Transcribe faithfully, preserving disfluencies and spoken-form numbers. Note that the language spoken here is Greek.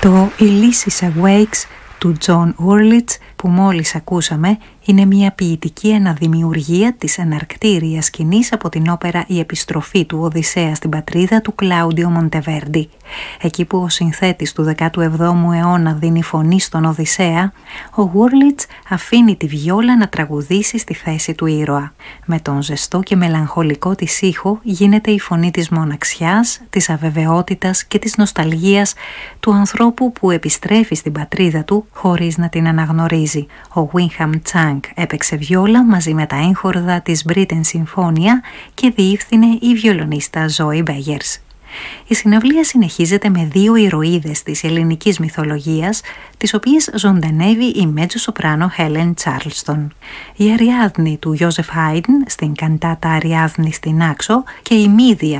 Το Ulysses Awakes του John Hurwitz που μόλις ακούσαμε είναι μια ποιητική αναδημιουργία της εναρκτήριας σκηνής από την όπερα «Η επιστροφή του Οδυσσέα στην πατρίδα» του Κλάουντιο Μοντεβέρντι. Εκεί που ο συνθέτης του δέκατου εβδόμου αιώνα δίνει φωνή στον Οδυσσέα, ο Hurwitz αφήνει τη βιόλα να τραγουδήσει στη θέση του ήρωα. Με τον ζεστό και μελαγχολικό της ήχο γίνεται η φωνή της μοναξιάς, της αβεβαιότητας και της νοσταλγίας του ανθρώπου που επιστρέφει στην πατρίδα του χωρίς να την αναγνωρίζει. Ο Wingham Chang έπαιξε βιόλα μαζί με τα έγχορδα της Britten Συμφώνια και διεύθυνε η βιολονίστα Zoe Begers. Η συναυλία συνεχίζεται με δύο ηρωίδες της ελληνικής μυθολογίας, τις οποίες ζωντανεύει η μέτζο-σοπράνο Helen Charleston. Η Αριάδνη του Joseph Haydn στην καντάτα Αριάδνη στην Άξο και η Μύδια